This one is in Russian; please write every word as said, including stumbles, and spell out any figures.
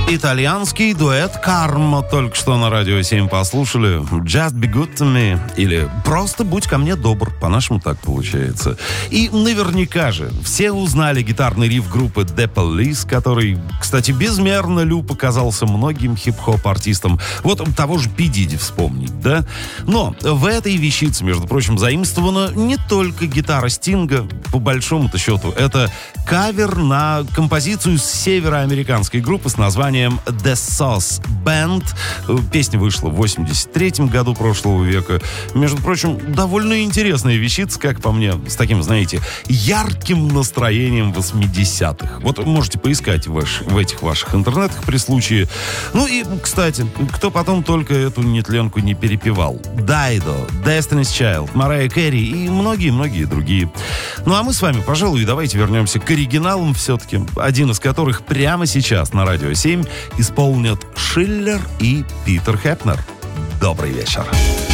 Итальянский дуэт «Карма» только что на Радио семь послушали. «Just be good to me» или «Просто будь ко мне добр». По-нашему так получается. И наверняка же все узнали гитарный риф группы The Police, который, кстати, безмерно люб оказался многим хип-хоп-артистам. Вот того же Пи Диди вспомнить, да? Но в этой вещице, между прочим, заимствована не только гитара Стинга. По большому-то счету, это кавер на композицию североамериканской группы с названием The Sauce Band. Песня вышла в восемьдесят третьем году прошлого века. Между прочим, довольно интересная вещица, как по мне, с таким, знаете, ярким настроением восьмидесятых. Вот можете поискать в, ваш, в этих ваших интернетах при случае. Ну и, кстати, кто потом только эту нетленку не перепевал. Дайдо, Destiny's Child, Марайя Кэрри и многие-многие другие. Ну а мы с вами, пожалуй, давайте вернемся к оригиналам все-таки, один из которых прямо сейчас на Радио семь исполнят Шиллер и Питер Хепнер. Добрый вечер.